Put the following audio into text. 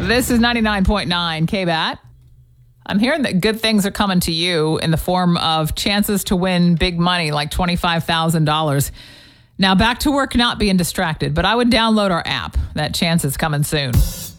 This is 99.9 KBAT. I'm hearing that good things are coming to you in the form of chances to win big money like $25,000. Now, back to work, not being distracted, but I would download our app. That chance is coming soon.